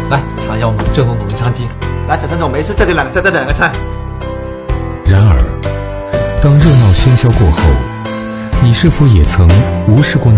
来尝一下我们正宗的文昌鸡。 来，小陈总，没事，再点两个菜。 然而，当热闹喧嚣过后，你是否也曾无视过那